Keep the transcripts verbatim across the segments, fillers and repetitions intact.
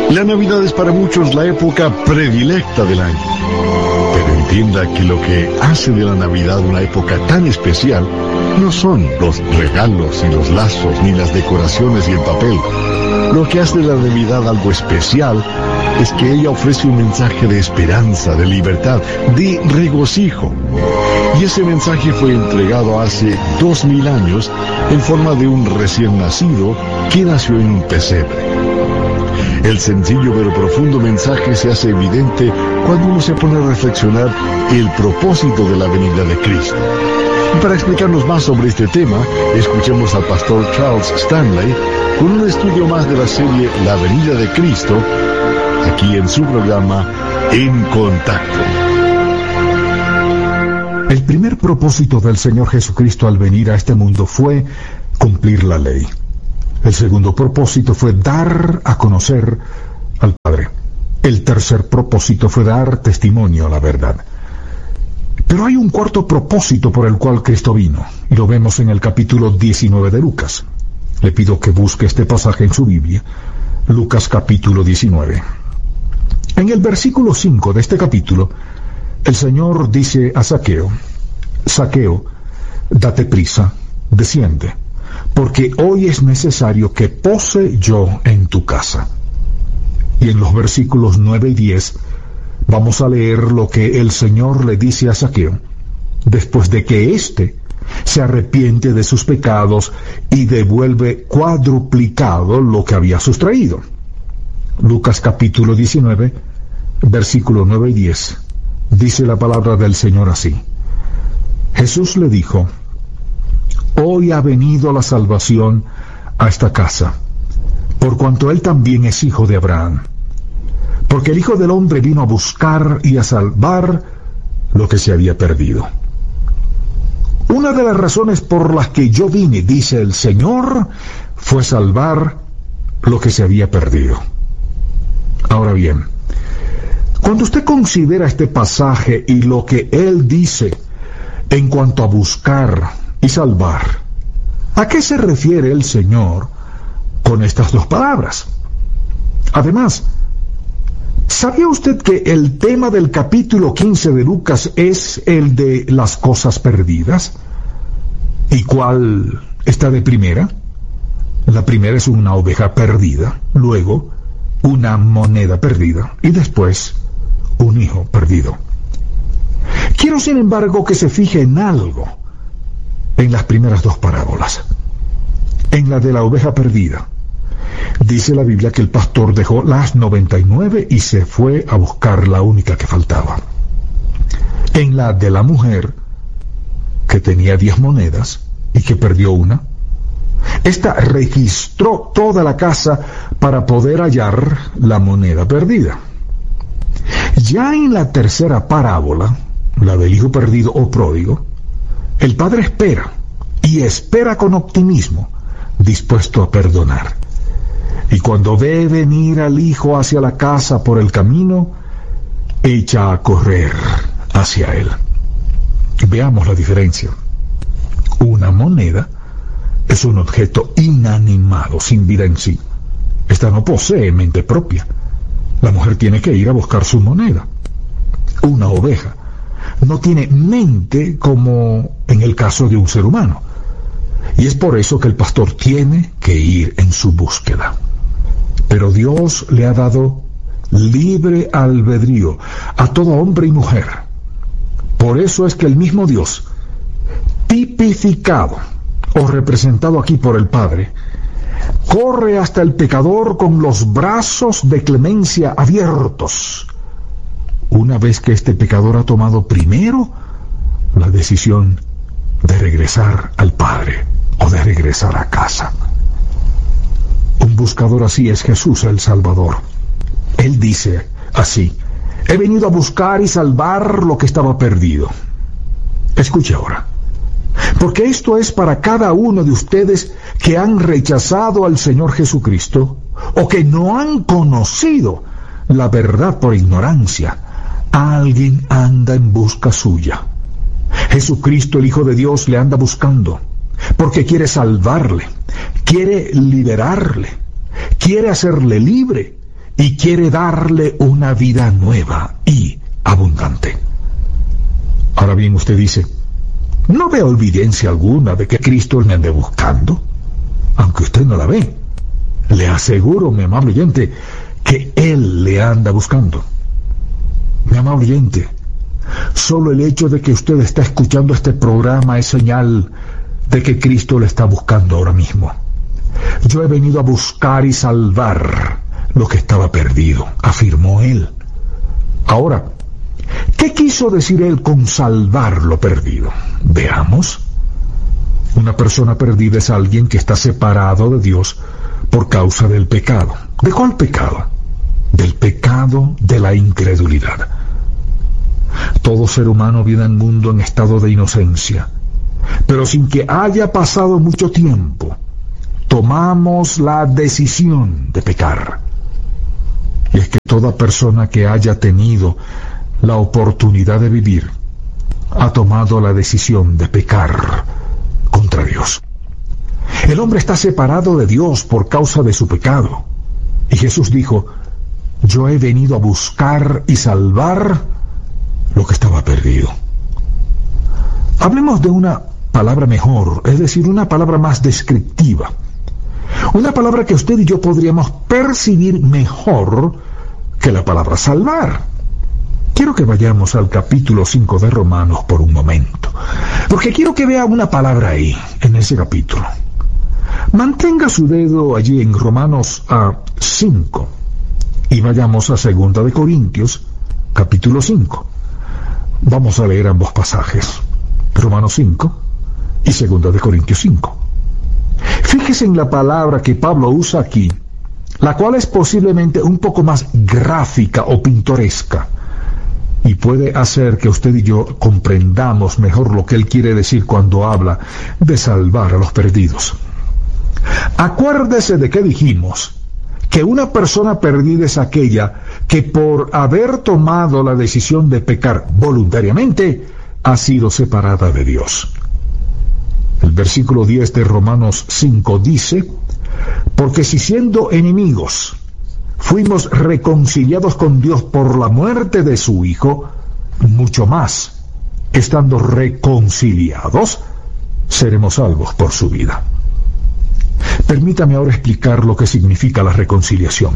La Navidad es para muchos la época predilecta del año. Pero entienda que lo que hace de la Navidad una época tan especial no son los regalos y los lazos ni las decoraciones y el papel. Lo que hace de la Navidad algo especial es que ella ofrece un mensaje de esperanza, de libertad, de regocijo. Y ese mensaje fue entregado hace dos mil años en forma de un recién nacido que nació en un pesebre. El sencillo pero profundo mensaje se hace evidente cuando uno se pone a reflexionar el propósito de la venida de Cristo. Y para explicarnos más sobre este tema, escuchemos al pastor Charles Stanley con un estudio más de la serie La venida de Cristo, aquí en su programa En Contacto. El primer propósito del Señor Jesucristo al venir a este mundo fue cumplir la ley. El segundo propósito fue dar a conocer al Padre. El tercer propósito fue dar testimonio a la verdad. Pero hay un cuarto propósito por el cual Cristo vino, y lo vemos en el capítulo diecinueve de Lucas. Le pido que busque este pasaje en su Biblia, Lucas capítulo diecinueve. En el versículo cinco de este capítulo, el Señor dice a Zaqueo: Zaqueo, date prisa, desciende, porque hoy es necesario que pose yo en tu casa. Y en los versículos nueve y diez vamos a leer lo que el Señor le dice a Zaqueo, después de que éste se arrepiente de sus pecados y devuelve cuadruplicado lo que había sustraído. Lucas capítulo diecinueve, versículos nueve y diez. Dice la palabra del Señor así: Jesús le dijo: Hoy ha venido la salvación a esta casa, por cuanto él también es hijo de Abraham. Porque el Hijo del Hombre vino a buscar y a salvar lo que se había perdido. Una de las razones por las que yo vine, dice el Señor, fue salvar lo que se había perdido. Ahora bien, cuando usted considera este pasaje y lo que él dice en cuanto a buscar y salvar, ¿a qué se refiere el Señor con estas dos palabras? Además, ¿sabía usted que el tema del capítulo quince de Lucas es el de las cosas perdidas? ¿Y cuál está de primera? La primera es una oveja perdida, luego una moneda perdida y después un hijo perdido. Quiero, sin embargo, que se fije en algo en las primeras dos parábolas. En la de la oveja perdida, dice la Biblia que el pastor dejó las noventa y nueve y se fue a buscar la única que faltaba. En la de la mujer, que tenía diez monedas y que perdió una, esta registró toda la casa para poder hallar la moneda perdida. Ya en la tercera parábola, la del hijo perdido o pródigo, el padre espera, y espera con optimismo, dispuesto a perdonar. Y cuando ve venir al hijo hacia la casa por el camino, echa a correr hacia él. Veamos la diferencia. Una moneda es un objeto inanimado, sin vida en sí. Esta no posee mente propia. La mujer tiene que ir a buscar su moneda. Una oveja no tiene mente como en el caso de un ser humano. Y es por eso que el pastor tiene que ir en su búsqueda. Pero Dios le ha dado libre albedrío a todo hombre y mujer. Por eso es que el mismo Dios, tipificado o representado aquí por el Padre, corre hasta el pecador con los brazos de clemencia abiertos, una vez que este pecador ha tomado primero la decisión de regresar al Padre o de regresar a casa. Un buscador así es Jesús el Salvador. Él dice así: he venido a buscar y salvar lo que estaba perdido. Escuche ahora, porque esto es para cada uno de ustedes que han rechazado al Señor Jesucristo o que no han conocido la verdad por ignorancia. Alguien anda en busca suya. Jesucristo, el Hijo de Dios, le anda buscando porque quiere salvarle, quiere liberarle, quiere hacerle libre y quiere darle una vida nueva y abundante. Ahora bien, usted dice, no veo evidencia alguna de que Cristo me ande buscando, aunque usted no la ve. Le aseguro, mi amable oyente, que Él le anda buscando. Mi amable oyente, solo el hecho de que usted está escuchando este programa es señal de que Cristo le está buscando ahora mismo. Yo he venido a buscar y salvar lo que estaba perdido, afirmó Él. Ahora, ¿qué quiso decir Él con salvar lo perdido? Veamos. Una persona perdida es alguien que está separado de Dios por causa del pecado. ¿De cuál pecado? Del pecado de la incredulidad. Todo ser humano viene al mundo en estado de inocencia, pero sin que haya pasado mucho tiempo, tomamos la decisión de pecar. Y es que toda persona que haya tenido la oportunidad de vivir ha tomado la decisión de pecar contra Dios. El hombre está separado de Dios por causa de su pecado. Y Jesús dijo, yo he venido a buscar y salvar lo que estaba perdido. Hablemos de una palabra mejor, es decir, una palabra más descriptiva. Una palabra que usted y yo podríamos percibir mejor que la palabra salvar. Quiero que vayamos al capítulo cinco de Romanos por un momento, porque quiero que vea una palabra ahí, en ese capítulo. Mantenga su dedo allí en Romanos cinco y vayamos a segunda de Corintios, capítulo cinco. Vamos a leer ambos pasajes, Romanos cinco y segunda de Corintios cinco. Fíjese en la palabra que Pablo usa aquí, la cual es posiblemente un poco más gráfica o pintoresca, y puede hacer que usted y yo comprendamos mejor lo que él quiere decir cuando habla de salvar a los perdidos. Acuérdese de que dijimos que una persona perdida es aquella que por haber tomado la decisión de pecar voluntariamente ha sido separada de Dios. El versículo diez de Romanos cinco dice, porque si siendo enemigos fuimos reconciliados con Dios por la muerte de su Hijo, mucho más, estando reconciliados, seremos salvos por su vida. Permítame ahora explicar lo que significa la reconciliación.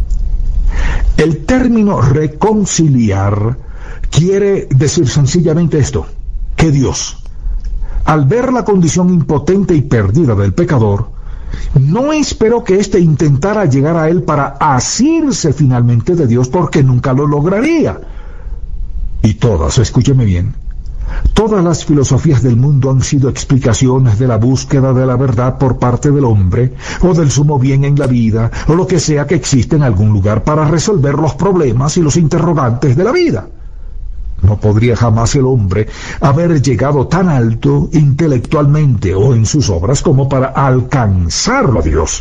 El término reconciliar quiere decir sencillamente esto, que Dios, al ver la condición impotente y perdida del pecador, no esperó que éste intentara llegar a él para asirse finalmente de Dios, porque nunca lo lograría. Y todas, escúcheme bien, todas las filosofías del mundo han sido explicaciones de la búsqueda de la verdad por parte del hombre, o del sumo bien en la vida, o lo que sea que existe en algún lugar para resolver los problemas y los interrogantes de la vida. No podría jamás el hombre haber llegado tan alto intelectualmente o en sus obras como para alcanzarlo a Dios.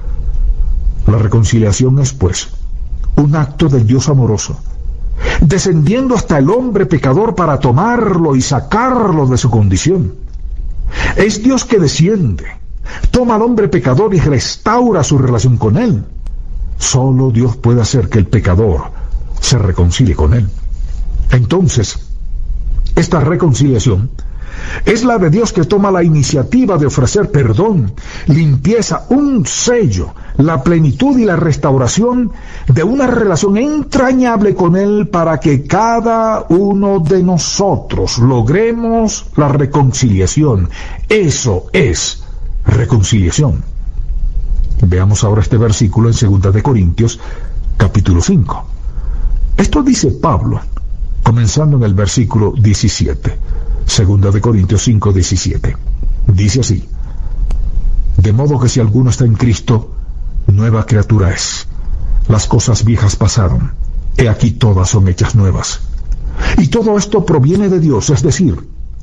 La reconciliación es, pues, un acto del Dios amoroso, descendiendo hasta el hombre pecador para tomarlo y sacarlo de su condición. Es Dios que desciende, toma al hombre pecador y restaura su relación con él. Solo Dios puede hacer que el pecador se reconcilie con él. Entonces, esta reconciliación es la de Dios que toma la iniciativa de ofrecer perdón, limpieza, un sello, la plenitud y la restauración de una relación entrañable con Él para que cada uno de nosotros logremos la reconciliación. Eso es reconciliación. Veamos ahora este versículo en segunda de Corintios, capítulo cinco. Esto dice Pablo, comenzando en el versículo diecisiete, segunda de Corintios cinco, diecisiete. Dice así, de modo que si alguno está en Cristo, nueva criatura es. Las cosas viejas pasaron, he aquí todas son hechas nuevas. Y todo esto proviene de Dios, es decir,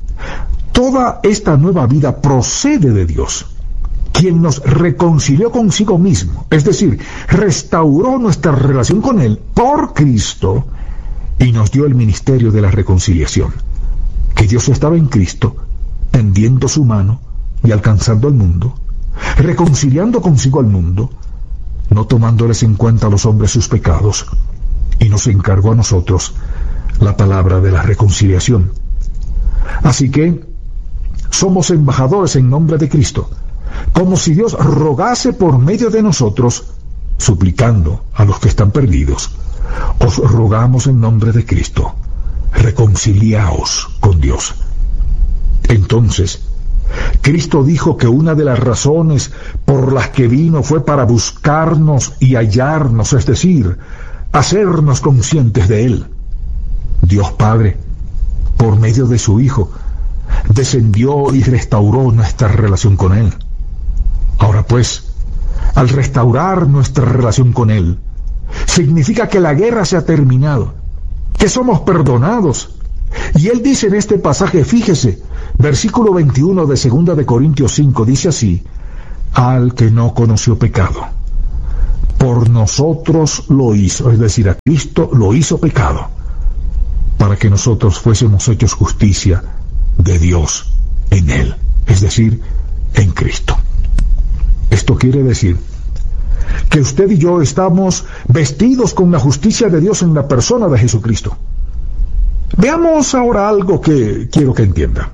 toda esta nueva vida procede de Dios, quien nos reconcilió consigo mismo, es decir, restauró nuestra relación con Él por Cristo, y nos dio el ministerio de la reconciliación, que Dios estaba en Cristo, tendiendo su mano y alcanzando al mundo, reconciliando consigo al mundo, no tomándoles en cuenta a los hombres sus pecados, y nos encargó a nosotros la palabra de la reconciliación. Así que somos embajadores en nombre de Cristo, como si Dios rogase por medio de nosotros, suplicando a los que están perdidos. Os rogamos en nombre de Cristo, reconciliaos con Dios. Entonces, Cristo dijo que una de las razones por las que vino fue para buscarnos y hallarnos, es decir, hacernos conscientes de Él. Dios Padre, por medio de su Hijo, descendió y restauró nuestra relación con Él. Ahora pues, al restaurar nuestra relación con Él, significa que la guerra se ha terminado, que somos perdonados. Y Él dice en este pasaje, fíjese, versículo veintiuno de segunda de Corintios cinco, dice así: al que no conoció pecado, por nosotros lo hizo, es decir, a Cristo lo hizo pecado, para que nosotros fuésemos hechos justicia de Dios en Él, es decir, en Cristo. Esto quiere decir que usted y yo estamos vestidos con la justicia de Dios en la persona de Jesucristo. Veamos ahora algo que quiero que entienda.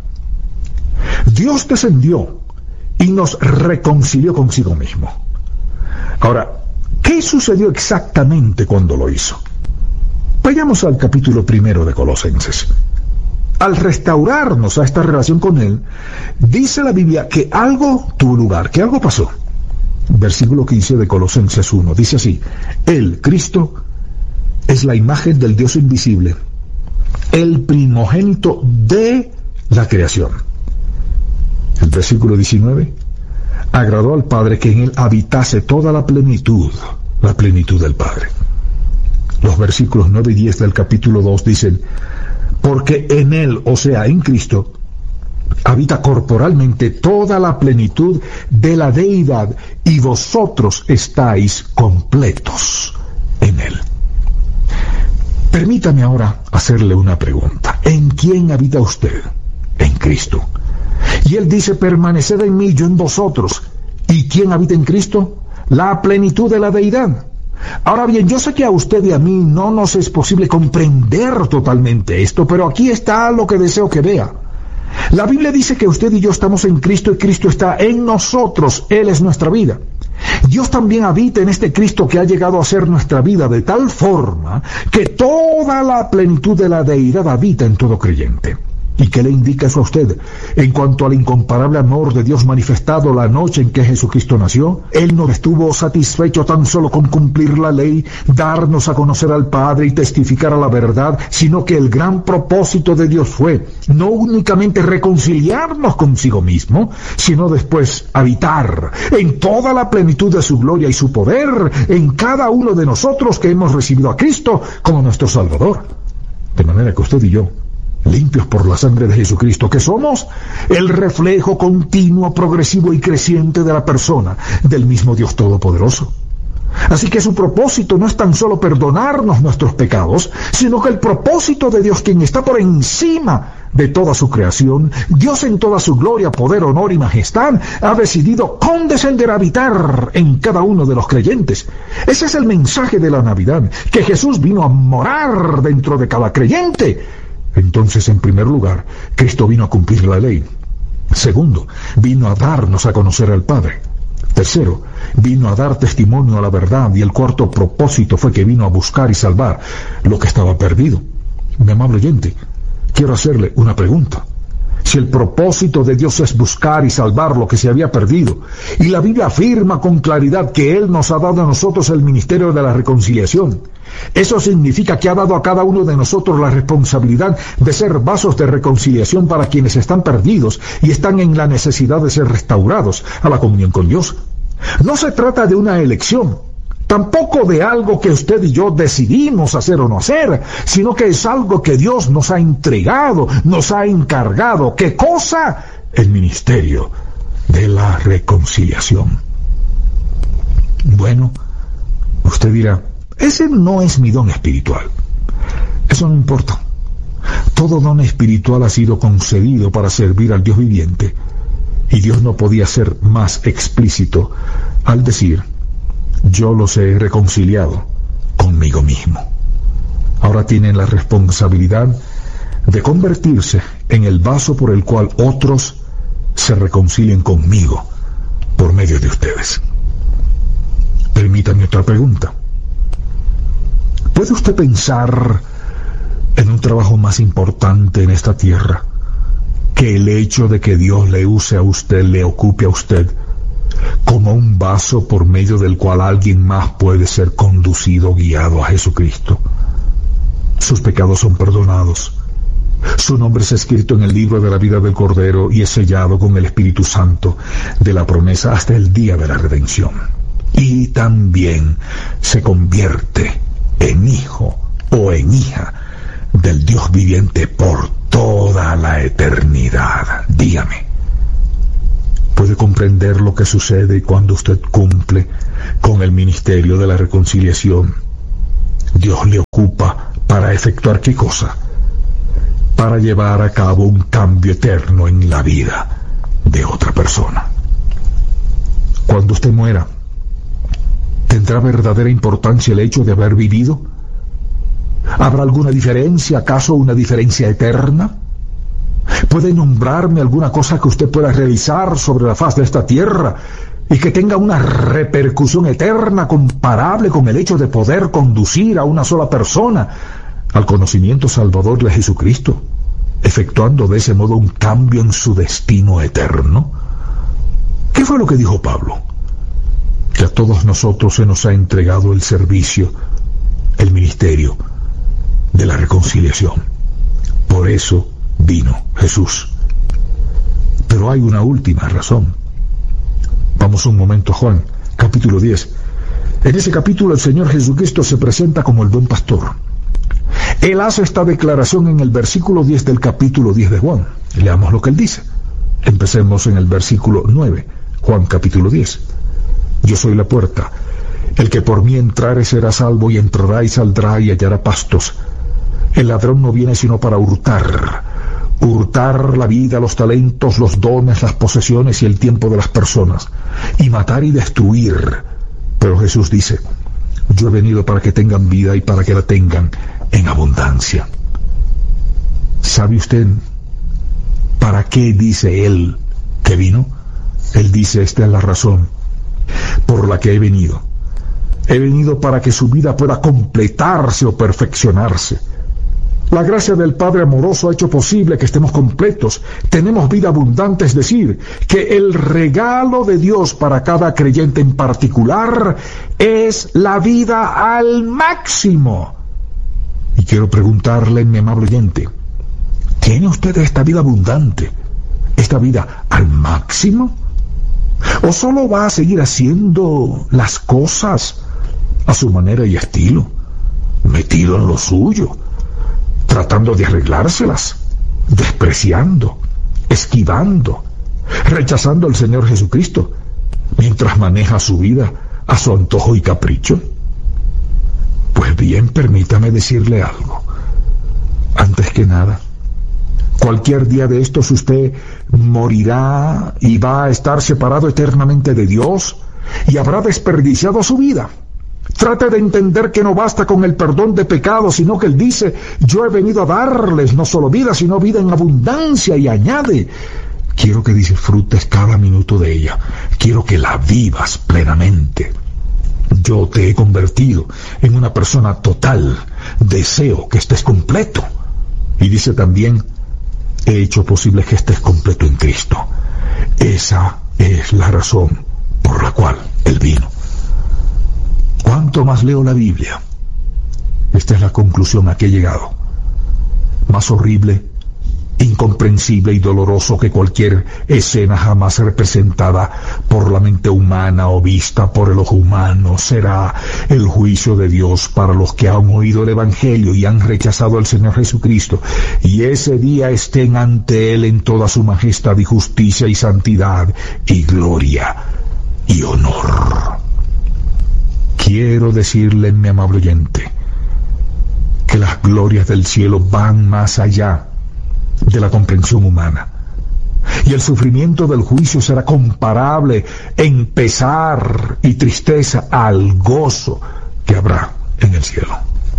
Dios descendió y nos reconcilió consigo mismo. Ahora, ¿qué sucedió exactamente cuando lo hizo? Vayamos al capítulo primero de Colosenses. Al restaurarnos a esta relación con Él, dice la Biblia que algo tuvo lugar, que algo pasó. Versículo quince de Colosenses uno, dice así: Él, Cristo, es la imagen del Dios invisible, el primogénito de la creación. El versículo diecinueve: agradó al Padre que en Él habitase toda la plenitud, la plenitud del Padre. Los versículos nueve y diez del capítulo dos dicen: porque en Él, o sea, en Cristo, habita corporalmente toda la plenitud de la deidad, y vosotros estáis completos en Él. Permítame ahora hacerle una pregunta. ¿En quién habita usted? En Cristo. Y Él dice: permaneced en mí, yo en vosotros. ¿Y quién habita en Cristo? La plenitud de la deidad. Ahora bien, yo sé que a usted y a mí no nos es posible comprender totalmente esto, pero aquí está lo que deseo que vea. La Biblia dice que usted y yo estamos en Cristo y Cristo está en nosotros. Él es nuestra vida. Dios también habita en este Cristo que ha llegado a ser nuestra vida de tal forma que toda la plenitud de la deidad habita en todo creyente. ¿Y qué le indica eso a usted? En cuanto al incomparable amor de Dios manifestado la noche en que Jesucristo nació, Él no estuvo satisfecho tan solo con cumplir la ley, darnos a conocer al Padre y testificar a la verdad, sino que el gran propósito de Dios fue no únicamente reconciliarnos consigo mismo, sino después habitar en toda la plenitud de su gloria y su poder en cada uno de nosotros que hemos recibido a Cristo como nuestro Salvador. De manera que usted y yo, limpios por la sangre de Jesucristo, que somos el reflejo continuo, progresivo y creciente de la persona del mismo Dios Todopoderoso. Así que su propósito no es tan solo perdonarnos nuestros pecados, sino que el propósito de Dios, quien está por encima de toda su creación, Dios en toda su gloria, poder, honor y majestad, ha decidido condescender a habitar en cada uno de los creyentes. Ese es el mensaje de la Navidad, que Jesús vino a morar dentro de cada creyente. Entonces, en primer lugar, Cristo vino a cumplir la ley. Segundo, vino a darnos a conocer al Padre. Tercero, vino a dar testimonio a la verdad. Y el cuarto propósito fue que vino a buscar y salvar lo que estaba perdido. Mi amable oyente, quiero hacerle una pregunta. Si el propósito de Dios es buscar y salvar lo que se había perdido, y la Biblia afirma con claridad que Él nos ha dado a nosotros el ministerio de la reconciliación, eso significa que ha dado a cada uno de nosotros la responsabilidad de ser vasos de reconciliación para quienes están perdidos y están en la necesidad de ser restaurados a la comunión con Dios. No se trata de una elección, tampoco de algo que usted y yo decidimos hacer o no hacer, sino que es algo que Dios nos ha entregado, nos ha encargado. ¿Qué cosa? El ministerio de la reconciliación. Bueno, usted dirá: ese no es mi don espiritual. Eso no importa. Todo don espiritual ha sido concedido para servir al Dios viviente, y Dios no podía ser más explícito al decir: yo los he reconciliado conmigo mismo. Ahora tienen la responsabilidad de convertirse en el vaso por el cual otros se reconcilien conmigo por medio de ustedes. Permítame otra pregunta. ¿Puede usted pensar en un trabajo más importante en esta tierra que el hecho de que Dios le use a usted, le ocupe a usted como un vaso por medio del cual alguien más puede ser conducido, guiado a Jesucristo? Sus pecados son perdonados. Su nombre es escrito en el libro de la vida del Cordero y es sellado con el Espíritu Santo de la promesa hasta el día de la redención. Y también se convierte en hijo o en hija del Dios viviente por toda la eternidad. Dígame, ¿puede comprender lo que sucede cuando usted cumple con el ministerio de la reconciliación? Dios le ocupa para efectuar ¿qué cosa? Para llevar a cabo un cambio eterno en la vida de otra persona. Cuando usted muera, ¿tendrá verdadera importancia el hecho de haber vivido? ¿Habrá alguna diferencia, acaso una diferencia eterna? ¿Puede nombrarme alguna cosa que usted pueda realizar sobre la faz de esta tierra y que tenga una repercusión eterna comparable con el hecho de poder conducir a una sola persona al conocimiento salvador de Jesucristo, efectuando de ese modo un cambio en su destino eterno? ¿Qué fue lo que dijo Pablo? Que a todos nosotros se nos ha entregado el servicio, el ministerio de la reconciliación. Por eso vino Jesús. Pero hay una última razón. Vamos un momento a Juan, capítulo diez. En ese capítulo el Señor Jesucristo se presenta como el buen pastor. Él hace esta declaración en el versículo diez del capítulo diez de Juan. Leamos lo que él dice. Empecemos en el versículo nueve, Juan capítulo diez. Yo soy la puerta. El que por mí entrare será salvo, y entrará y saldrá y hallará pastos. El ladrón no viene sino para hurtar, hurtar la vida, los talentos, los dones, las posesiones y el tiempo de las personas, y matar y destruir. Pero Jesús dice, yo he venido para que tengan vida y para que la tengan en abundancia. ¿Sabe usted para qué dice Él que vino? Él dice, esta es la razón por la que he venido. He venido para que su vida pueda completarse o perfeccionarse. La gracia del Padre amoroso ha hecho posible que estemos completos. Tenemos vida abundante, es decir, que el regalo de Dios para cada creyente en particular es la vida al máximo. Y quiero preguntarle, mi amable oyente, ¿tiene usted esta vida abundante, esta vida al máximo? ¿O solo va a seguir haciendo las cosas a su manera y estilo, metido en lo suyo, tratando de arreglárselas, despreciando, esquivando, rechazando al Señor Jesucristo, mientras maneja su vida a su antojo y capricho? Pues bien, permítame decirle algo. Antes que nada, cualquier día de estos usted morirá y va a estar separado eternamente de Dios y habrá desperdiciado su vida. Trate de entender que no basta con el perdón de pecados, sino que Él dice, yo he venido a darles no solo vida, sino vida en abundancia, y añade, quiero que disfrutes cada minuto de ella, quiero que la vivas plenamente. Yo te he convertido en una persona total, deseo que estés completo. Y dice también, he hecho posible que estés completo en Cristo. Esa es la razón por la cual Él vino. Cuanto más leo la Biblia, esta es la conclusión a que he llegado, más horrible, incomprensible y doloroso que cualquier escena jamás representada por la mente humana o vista por el ojo humano será el juicio de Dios para los que han oído el Evangelio y han rechazado al Señor Jesucristo, y ese día estén ante Él en toda su majestad y justicia y santidad y gloria y honor. Quiero decirle, mi amable oyente, que las glorias del cielo van más allá de la comprensión humana. y el sufrimiento del juicio será comparable en pesar y tristeza al gozo que habrá en el cielo.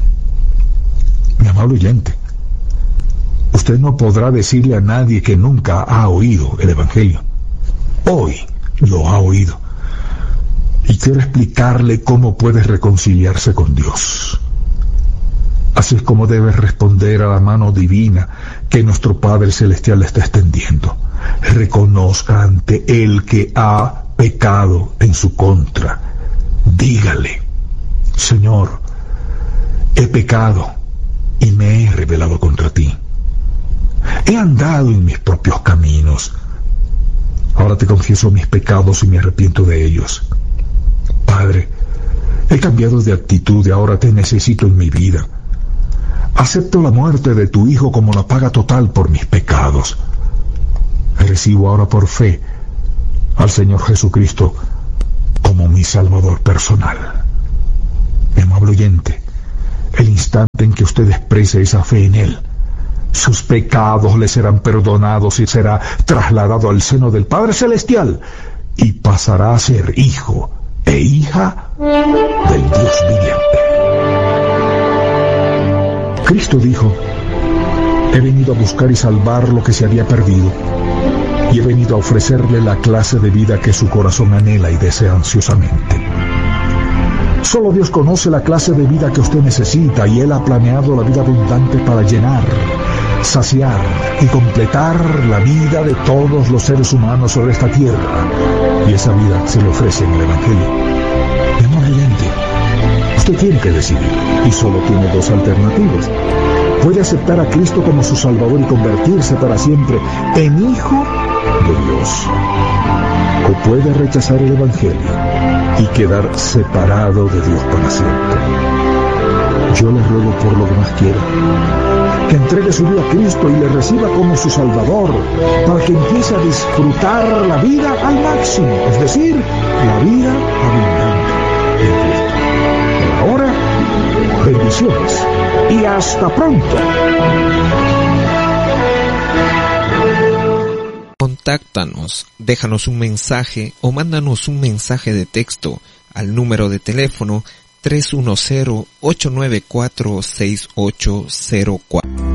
Mi amable oyente, usted no podrá decirle a nadie que nunca ha oído el Evangelio. Hoy lo ha oído. Y quiero explicarle cómo puede reconciliarse con Dios. Así es como debe responder a la mano divina que nuestro Padre Celestial le está extendiendo. Reconozca ante Él que ha pecado en su contra. Dígale: Señor, he pecado y me he rebelado contra ti. He andado en mis propios caminos. Ahora te confieso mis pecados y me arrepiento de ellos. Padre, he cambiado de actitud y ahora te necesito en mi vida. Acepto la muerte de tu Hijo como la paga total por mis pecados. Recibo ahora por fe al Señor Jesucristo como mi Salvador personal. Mi amable oyente, el instante en que usted exprese esa fe en Él, sus pecados le serán perdonados y será trasladado al seno del Padre Celestial y pasará a ser hijo e hija del Dios viviente. Cristo dijo: he venido a buscar y salvar lo que se había perdido, y he venido a ofrecerle la clase de vida que su corazón anhela y desea ansiosamente. Solo Dios conoce la clase de vida que usted necesita, y Él ha planeado la vida abundante para llenar, saciar y completar la vida de todos los seres humanos sobre esta tierra, y esa vida se le ofrece en el Evangelio. Mi amor oyente, usted tiene que decidir, y solo tiene dos alternativas. Puede aceptar a Cristo como su Salvador y convertirse para siempre en hijo de Dios, o puede rechazar el Evangelio y quedar separado de Dios para siempre. Yo le ruego por lo que más quiera, que entregue su vida a Cristo y le reciba como su Salvador, para que empiece a disfrutar la vida al máximo, es decir, la vida abundante en Cristo. Por ahora, bendiciones y hasta pronto. Contáctanos, déjanos un mensaje o mándanos un mensaje de texto al número de teléfono tres uno cero, ocho nueve cuatro, seis ocho cero cuatro.